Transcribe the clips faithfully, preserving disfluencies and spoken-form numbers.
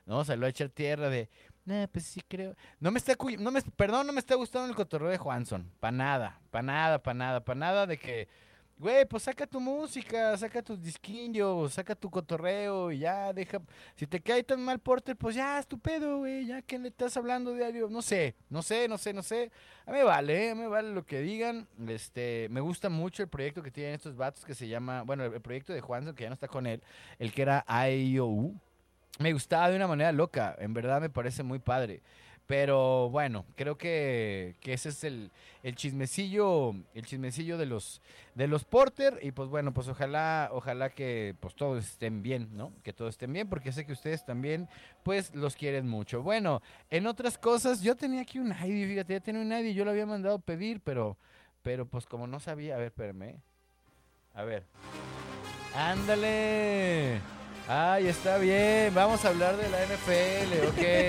¿no? Salió a echar tierra de, nah, pues sí creo. No me está, cu- no me, perdón, no me está gustando el cotorreo de Juanson. Pa' nada, pa' nada, pa' nada, pa' nada de que, güey, pues saca tu música, saca tus disquillos, saca tu cotorreo y ya, deja. Si te cae tan mal Porter, pues ya, es tu pedo, güey, ya que le estás hablando diario. No sé, no sé, no sé, no sé. A mí me vale, ¿eh? A mí me vale lo que digan. Este, me gusta mucho el proyecto que tienen estos vatos que se llama, bueno, el, el proyecto de Juanson, que ya no está con él, el que era I O U. Me gustaba de una manera loca, en verdad me parece muy padre. Pero bueno, creo que, que ese es el, el chismecillo, el chismecillo de los, de los Porter. Y pues bueno, pues ojalá, ojalá que pues todos estén bien, ¿no? Que todos estén bien, porque sé que ustedes también, pues los quieren mucho. Bueno, en otras cosas, yo tenía aquí un I D, fíjate, ya tenía un I D, yo lo había mandado pedir, pero, pero pues como no sabía, a ver, espérame. ¿eh? A ver. Ándale. Ay, está bien. Vamos a hablar de la N F L,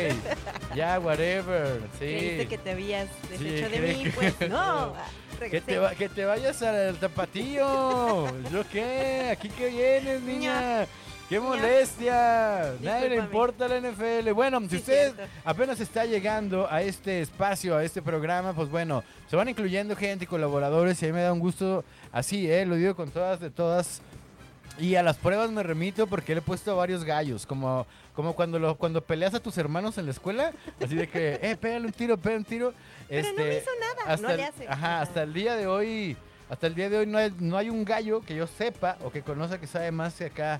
ok. Ya, whatever. Creíste Sí. que te habías Sí, deshecho de creí mí, que- pues no. Ah, Que regresé. te, va- que te vayas al tapatío. ¿Yo qué? ¿Aquí qué vienes, niña? ¡Qué Ña. molestia! Nadie le Discúlpame. importa la N F L. Bueno, si Sí, usted cierto. apenas está llegando a este espacio, a este programa, pues bueno, se van incluyendo gente y colaboradores y a mí me da un gusto así, ¿eh? Lo digo con todas, de todas. Y a las pruebas me remito porque le he puesto a varios gallos, como, como cuando lo, cuando peleas a tus hermanos en la escuela, así de que, eh, pégale un tiro, pégale un tiro. Pero no me hizo nada, hasta no el- le hace. Ajá, Ajá. hasta el día de hoy, hasta el día de hoy no hay, no hay un gallo que yo sepa o que conozca que sabe más que acá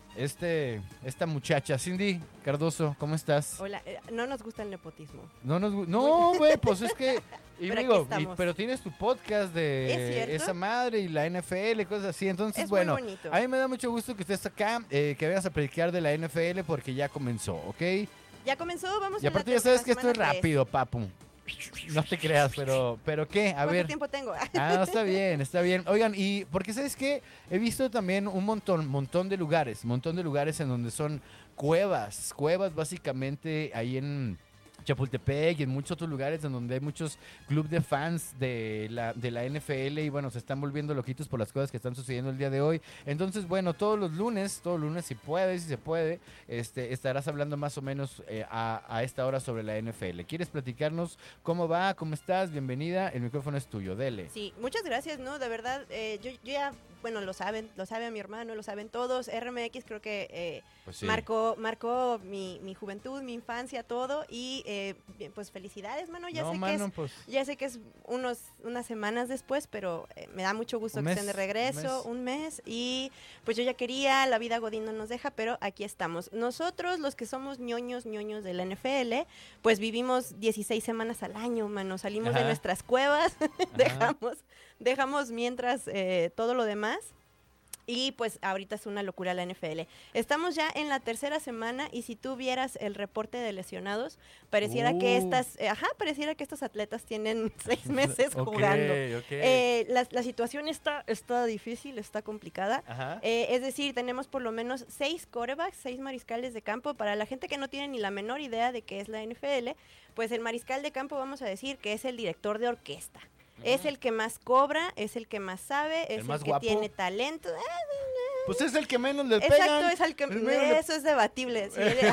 este, esta muchacha. Cindy Cardoso, ¿cómo estás? Hola, eh, no nos gusta el nepotismo. No nos gu- no, güey, pues es que y Pero aquí digo, y- estamos. pero tienes tu podcast ¿Es de cierto? esa madre y la N F L, cosas así. Entonces, Es bueno, muy bonito. a mí me da mucho gusto que estés acá, eh, que vengas a predicar de la N F L porque ya comenzó, ¿ok? Ya comenzó, vamos Y en la aparte ya ter- sabes la que esto es semana tres. rápido, papu. No te creas, pero pero ¿qué? A ¿Cuánto ver. tiempo tengo? Ah, no, está bien, está bien. Oigan, y porque sabes qué, he visto también un montón, montón de lugares, montón de lugares en donde son cuevas, cuevas básicamente ahí en Chapultepec y en muchos otros lugares en donde hay muchos clubes de fans de la, de la N F L y bueno, se están volviendo loquitos por las cosas que están sucediendo el día de hoy. Entonces, bueno, todos los lunes, todos los lunes si puedes, si se puede, este, estarás hablando más o menos eh, a, a esta hora sobre la N F L. ¿Quieres platicarnos cómo va? ¿Cómo estás? Bienvenida, el micrófono es tuyo, dele. Sí, muchas gracias, ¿no? De verdad, eh, yo, yo ya, bueno, lo saben, lo sabe mi hermano, lo saben todos. R M X creo que eh, Pues sí. marcó, marcó mi, mi juventud, mi infancia, todo. Y eh, bien, pues felicidades, mano. Ya no, sé mano, que es, pues. ya sé que es unos, unas semanas después, pero eh, me da mucho gusto Un que mes, estén de regreso, un un mes. Y pues yo ya quería, la vida Godín no nos deja, pero aquí estamos. Nosotros, los que somos ñoños, ñoños de la N F L, pues vivimos dieciséis semanas al año, mano. Salimos Ajá. de nuestras cuevas, dejamos, dejamos mientras eh, todo lo demás. Y pues ahorita es una locura la N F L. Estamos ya en la tercera semana y si tú vieras el reporte de lesionados, pareciera Uh. que estas, eh, ajá, pareciera que estos atletas tienen seis meses Ok, jugando. ok. Eh, la, la situación está, está difícil, está complicada. Ajá. Eh, es decir, tenemos por lo menos seis quarterbacks, seis mariscales de campo. Para la gente que no tiene ni la menor idea de qué es la N F L, pues el mariscal de campo vamos a decir que es el director de orquesta. Es el que más cobra, es el que más sabe, es ¿El el, más que guapo? tiene talento. Pues es el que menos le Exacto, pegan. es el que El menos le- eso es debatible. Si, eres-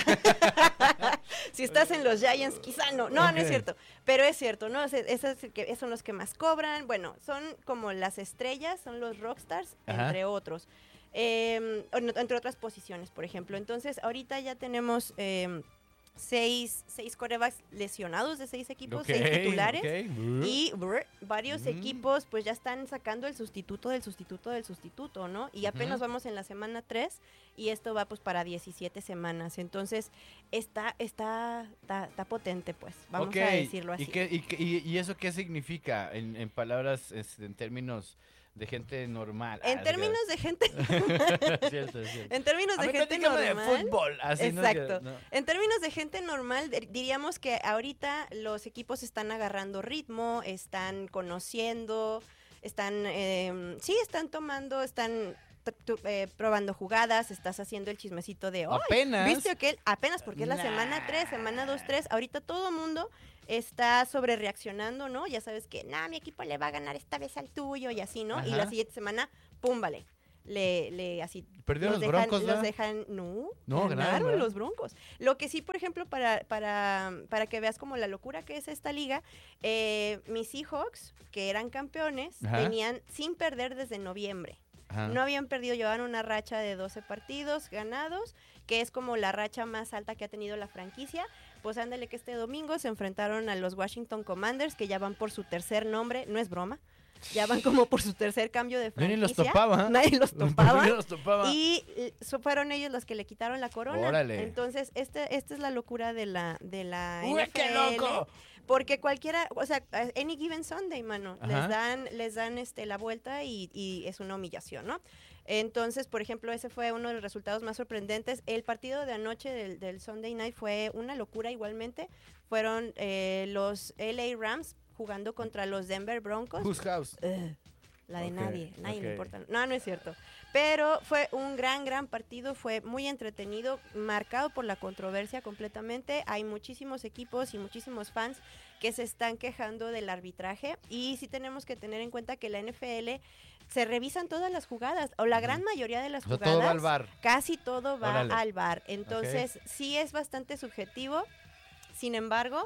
si estás en los Giants, quizá no. No, no es Ok. cierto. Pero es cierto, ¿no? Ese- ese es el que, esos son los que más cobran. Bueno, son como las estrellas, son los rockstars, Ajá. entre otros. Eh, en- entre otras posiciones, por ejemplo. Entonces, ahorita ya tenemos eh, seis, seis quarterbacks lesionados de seis equipos, Ok, seis titulares. ok. Y brr, varios Mm. equipos pues ya están sacando el sustituto del sustituto del sustituto, ¿no? Y apenas Ujú. vamos en la semana tres y esto va pues para diecisiete semanas. Entonces está, está, está, está potente pues, vamos Ok, a decirlo así. ¿Y, qué- y qué- y- y eso qué significa en, en palabras, este, en términos de gente normal? En Ah, términos de gente, es cierto, es cierto. en términos A de mí gente platícame de normal. fútbol. Así, ¿no? Exacto. Que- no. En términos de gente normal, de- diríamos que ahorita los equipos están agarrando ritmo, están conociendo, están, eh, sí, están tomando, están t- tu- eh, probando jugadas, estás haciendo el chismecito de, "Ay, Apenas. ¿viste que apenas porque es la Nah. semana tres, semana dos, tres, ahorita todo mundo está sobre reaccionando, ¿no? Ya sabes que, nah, mi equipo le va a ganar esta vez al tuyo y así, ¿no? Y la Ajá. siguiente semana, pum, vale. le, le así ¿Perdieron los, dejan, Broncos, los ¿verdad? dejan, no, No, ganaron, ganaron, ¿verdad? los Broncos. Lo que sí, por ejemplo, para, para, para que veas como la locura que es esta liga, eh, mis Seahawks, que eran campeones, Ajá. venían sin perder desde noviembre. Ajá. No habían perdido, llevaban una racha de doce partidos ganados, que es como la racha más alta que ha tenido la franquicia. Pues ándale que este domingo se enfrentaron a los Washington Commanders, que ya van por su tercer nombre, no es broma, ya van como por su tercer cambio de franquicia. Nadie los topaba. Nadie los topaba. Nadie los topaba. Y eh, so- fueron ellos los que le quitaron la corona. Órale. Entonces, este, esta es la locura de la, de la ¡Uy, N F L. qué loco! Porque cualquiera, o sea, any given Sunday, mano, Ajá. les dan, les dan este la vuelta y, y es una humillación, ¿no? Entonces, por ejemplo, ese fue uno de los resultados más sorprendentes. El partido de anoche del, del Sunday Night fue una locura igualmente. Fueron eh, los L A Rams jugando contra los Denver Broncos. Whose house? Ugh, la de Ok, nadie, nadie ok. le importa. No, no es cierto. Pero fue un gran, gran partido, fue muy entretenido, marcado por la controversia completamente. Hay muchísimos equipos y muchísimos fans que se están quejando del arbitraje y sí tenemos que tener en cuenta que la N F L se revisan todas las jugadas, o la gran Ujú. mayoría de las O sea, jugadas. todo va al bar. Casi todo va Órale. al bar. Entonces, sí es bastante subjetivo. Sin embargo,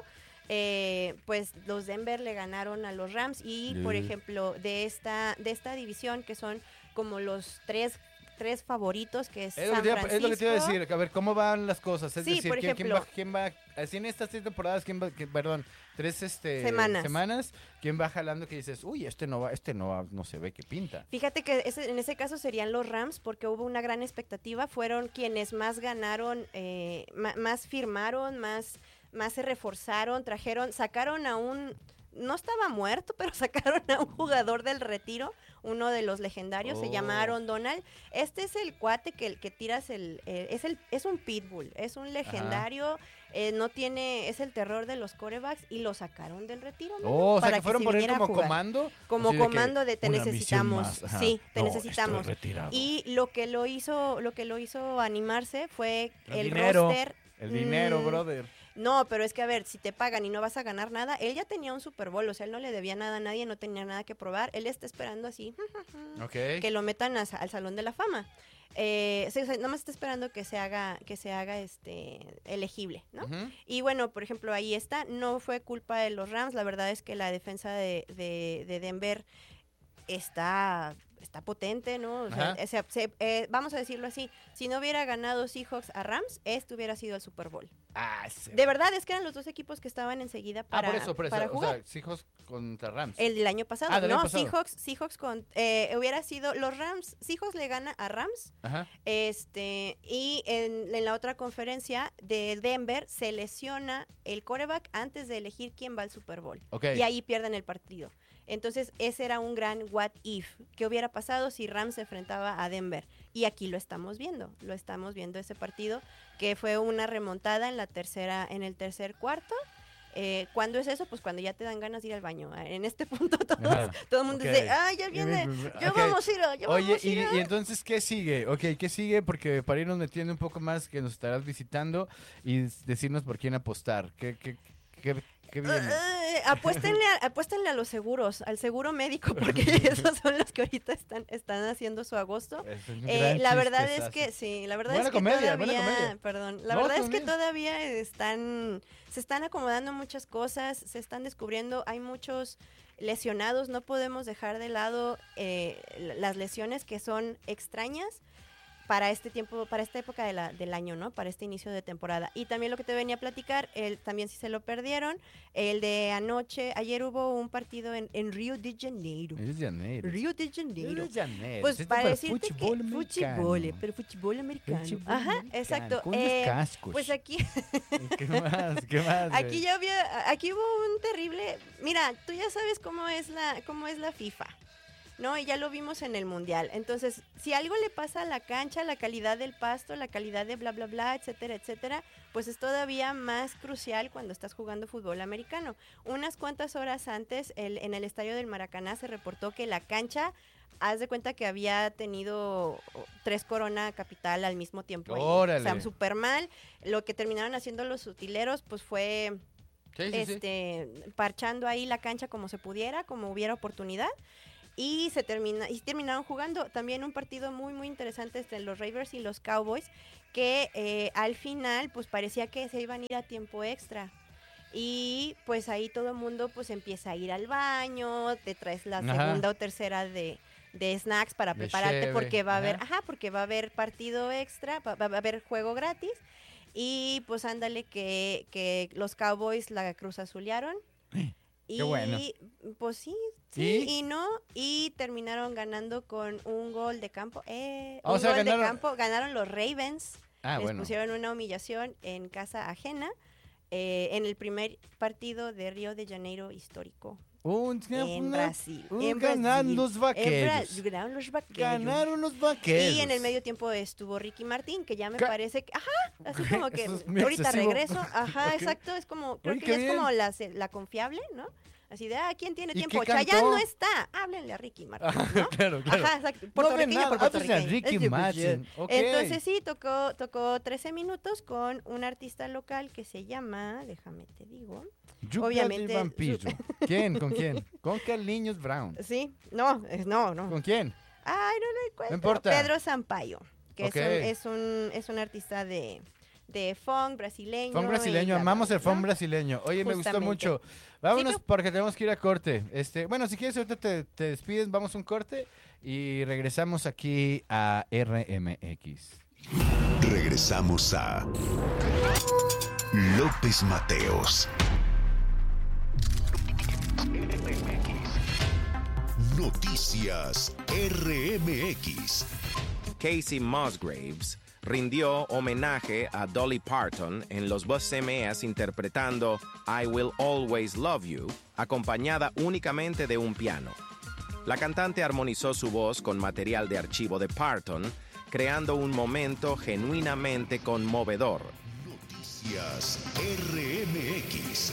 eh, pues los Denver le ganaron a los Rams y, por Yeah. ejemplo, de esta, de esta división, que son como los tres, tres favoritos, que es Es lo, que San te iba, Francisco. es lo que te iba a decir, a ver, ¿cómo van las cosas? Es Sí, decir, por ¿quién, quién ejemplo- va, quién va, así en estas tres temporadas, quién va, quién- perdón, tres este, Semanas. semanas, quién va jalando que dices, uy, este no va, este no va, no se ve que pinta? Fíjate que ese- en ese caso serían los Rams, porque hubo una gran expectativa. Fueron quienes más ganaron, eh, ma- más firmaron, más, más se reforzaron, trajeron, sacaron a un, no estaba muerto, pero sacaron a un jugador del retiro, uno de los legendarios, se Oh. llama Aaron Donald. Este es el cuate que, que tiras el, eh, es el, es un pitbull, es un legendario, eh, no tiene, es el terror de los quarterbacks y lo sacaron del retiro. mano, Oh, o sea, para que fueron se por él viniera a como jugar. comando. Como así de que, comando de te "Una misión necesitamos, más". Ajá. sí, te No, necesitamos. estoy retirado. Y lo que lo hizo, lo que lo hizo animarse fue El el, dinero, roster. El dinero, mm, brother. No, pero es que a ver, si te pagan y no vas a ganar nada, él ya tenía un Super Bowl, o sea, él no le debía nada a nadie, no tenía nada que probar, él está esperando así Ok. que lo metan a- al Salón de la Fama. Eh, sí, o sea, nada más está esperando que se haga, que se haga este elegible, ¿no? Ujú. Y bueno, por ejemplo, ahí está, no fue culpa de los Rams, la verdad es que la defensa de, de- de Denver está, está potente, ¿no? O sea, Ajá. o sea, se- eh, vamos a decirlo así, si no hubiera ganado Seahawks a Rams, este hubiera sido el Super Bowl. Ah, sí. De verdad, es que eran los dos equipos que estaban enseguida Ah, para, por eso, por eso. para O jugar. sea, Seahawks contra Rams. El del año pasado, Ah, del no, año pasado. Seahawks, Seahawks con, eh, hubiera sido, los Rams, Seahawks le gana a Rams, Ajá. este, y en, en la otra conferencia de Denver se lesiona el quarterback antes de elegir quién va al Super Bowl. Ok. Y ahí pierden el partido. Entonces, ese era un gran what if. ¿Qué hubiera pasado si Rams se enfrentaba a Denver? Y aquí lo estamos viendo. Lo estamos viendo ese partido, que fue una remontada en la tercera, en el tercer cuarto. Eh, ¿Cuándo es eso? Pues cuando ya te dan ganas de ir al baño. En este punto todos, Ajá. todo el mundo Ok. dice, ¡ay, ya viene! ¡Ya Ok. vamos a ir! a- ¡Ya Oye, vamos a y, ir! a-". y entonces, ¿qué sigue? Ok, ¿qué sigue? Porque para irnos metiendo un poco más, que nos estarás visitando y s- decirnos por quién apostar. ¿Qué, qué, qué, qué viene? Eh, apuéstenle, a, apuéstenle a los seguros, al seguro médico, porque esos son los que ahorita están, están haciendo su agosto. Es un Eh, gran la verdad es chistezazo. que sí, la verdad Buena es que comedia, buena todavía, comedia. perdón, la No, verdad está es que bien. todavía están, se están acomodando muchas cosas, se están descubriendo, hay muchos lesionados, no podemos dejar de lado eh, las lesiones que son extrañas para este tiempo, para esta época de la, del año, ¿no? Para este inicio de temporada. Y también lo que te venía a platicar, el, también si se lo perdieron, el de anoche, ayer hubo un partido en, en Río de Janeiro. Río de Janeiro. Río de Janeiro. Río de Janeiro. Pues Esto para para decirte fútbol que americano. fútbol, pero fútbol americano. Fútbol Ajá, americano, exacto. con los Eh, cascos. pues aquí, ¿Qué más? ¿Qué más? aquí güey? ya había, aquí hubo un terrible. Mira, tú ya sabes cómo es la, cómo es la FIFA, ¿no? Y ya lo vimos en el mundial. Entonces, si algo le pasa a la cancha, la calidad del pasto, la calidad de bla bla bla, etcétera, etcétera, pues es todavía más crucial cuando estás jugando fútbol americano. Unas cuantas horas antes, el, en el estadio del Maracaná se reportó que la cancha, haz de cuenta que había tenido tres Corona Capital al mismo tiempo. ahí. Órale. O sea, súper mal. Lo que terminaron haciendo los utileros, pues fue Sí, sí, sí. este, parchando ahí la cancha como se pudiera, como hubiera oportunidad. y se termina y terminaron jugando también un partido muy muy interesante entre los Raiders y los Cowboys, que eh, al final pues parecía que se iban a ir a tiempo extra. Y pues ahí todo el mundo pues empieza a ir al baño, te traes la Ajá. segunda o tercera de, de snacks para De prepararte cheve, porque va a haber, ajá. ajá, porque va a haber partido extra, va, va a haber juego gratis. Y pues ándale que, que los Cowboys la Cruz Azulearon. Y bueno. pues sí, sí ¿Y? ¿Y? no, y terminaron ganando con un gol de campo. Eh, O un sea, gol ganaron- de campo, ganaron los Ravens. Ah, Les bueno. pusieron una humillación en casa ajena eh, en el primer partido de Río de Janeiro histórico. Un, En una- Brasil. un en ganaron Brasil. los En vaqueros. Bra- ganaron los vaqueros. Ganaron los vaqueros. Y en el medio tiempo estuvo Ricky Martín, que ya me ¿Qué? parece que, ajá, así como que Eso es muy ahorita excesivo. regreso, ajá, Ok. exacto, es como, creo Oye, que qué ya es bien. como la, se- la confiable, ¿no? Así de, ah, ¿quién tiene ¿Y tiempo? qué Chayanne cantó? no está, háblenle a Ricky Martín, Ajá, ¿no? claro, claro. Ajá, exacto, No ven puertorriqueño nada, por háblenle a puertorriqueño. Ricky Es de- Martin. Ok. Entonces sí, tocó, tocó trece minutos con un artista local que se llama, déjame te digo, Yucca obviamente, del vampiro. ¿Quién? ¿Con quién? Con Carliños Brown. sí, no, es- no, no, ¿Con quién? ay, no lo encuentro. No importa. Pedro Sampaio, que Ok. es, un, es, un, es un artista de, de funk brasileño. Funk y brasileño, bla, bla, amamos bla, el funk ¿no? brasileño. Oye, me gustó Justamente. mucho. Vámonos Sí, porque tenemos que ir a corte. Este, bueno, si quieres ahorita te, te despides, vamos a un corte y regresamos aquí a R M X. Regresamos a López Mateos. Noticias R M X. Casey Musgraves rindió homenaje a Dolly Parton en los V M As interpretando I Will Always Love You, acompañada únicamente de un piano. La cantante armonizó su voz con material de archivo de Parton, creando un momento genuinamente conmovedor. Noticias R M X.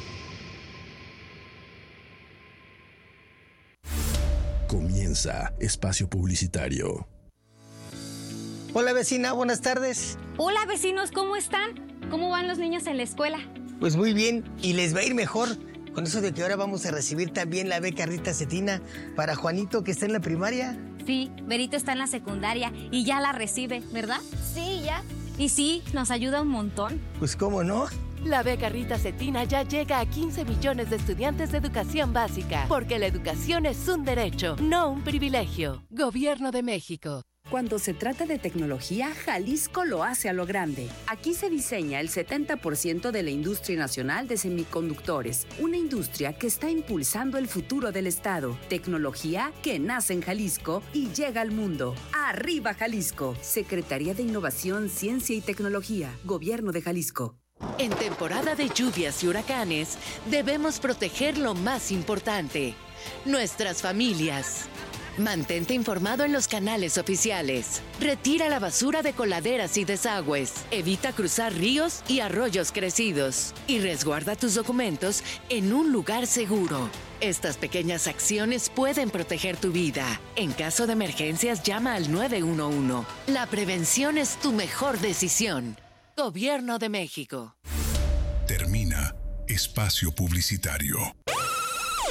Comienza espacio publicitario. Hola vecina, buenas tardes. Hola vecinos, ¿cómo están? ¿Cómo van los niños en la escuela? Pues muy bien, y les va a ir mejor con eso de que ahora vamos a recibir también la beca Rita Cetina para Juanito, que está en la primaria. Sí, Berito está en la secundaria y ya la recibe, ¿verdad? Sí, ya. Y sí, nos ayuda un montón. Pues cómo no. La beca Rita Cetina ya llega a quince millones de estudiantes de educación básica, porque la educación es un derecho, no un privilegio. Gobierno de México. Cuando se trata de tecnología, Jalisco lo hace a lo grande. Aquí se diseña el setenta por ciento de la industria nacional de semiconductores, una industria que está impulsando el futuro del Estado. Tecnología que nace en Jalisco y llega al mundo. ¡Arriba Jalisco! Secretaría de Innovación, Ciencia y Tecnología, Gobierno de Jalisco. En temporada de lluvias y huracanes, debemos proteger lo más importante, nuestras familias. Mantente informado en los canales oficiales. Retira la basura de coladeras y desagües. Evita cruzar ríos y arroyos crecidos. Y resguarda tus documentos en un lugar seguro. Estas pequeñas acciones pueden proteger tu vida. En caso de emergencias, llama al nueve uno uno. La prevención es tu mejor decisión. Gobierno de México. Termina espacio publicitario.